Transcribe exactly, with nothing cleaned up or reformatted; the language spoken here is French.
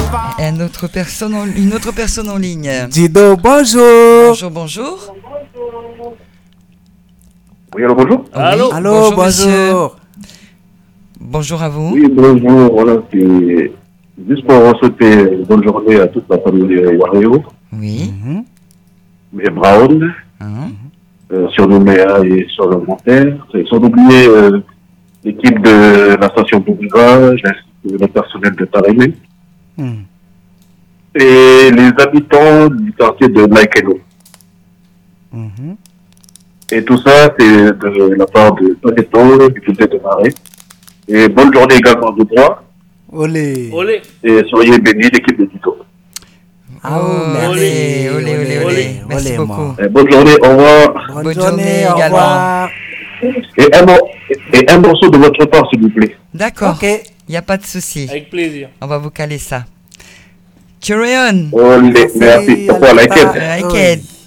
Un autre personne en, une autre personne en ligne. Dido, bonjour. Bonjour, bonjour. Oui, alors bonjour. Oui, Allô, allô, bonjour, bonjour. monsieur. Bonjour à vous. Oui, bonjour. Voilà, c'est juste pour souhaiter bonne journée à toute la famille Wario, Oui. Mhm. et Brown, Hein? euh, sur Nouméa et sur le Monterre. Et sans oublier euh, l'équipe de la station Bougrage, le personnel de Tarémé, Mhm. et les habitants du quartier de Naïkeno. Mhm. Et tout ça, c'est de la part de Toneto, du côté de Marais. Et bonne journée également de droit. Olé. Olé. Et soyez bénis, l'équipe de Tito. Ah, oh, merci. Olé, olé, olé, olé. Merci olé, beaucoup. moi. Et bonne journée, au revoir. Bonne, Bonne journée, journée au également. revoir. Et un, mor- et un morceau de votre part, s'il vous plaît. D'accord. Ok. Il n'y a pas de souci. Avec plaisir. On va vous caler ça. Carry on. Olé, merci. Pourquoi la Alta. quête I Oui. can.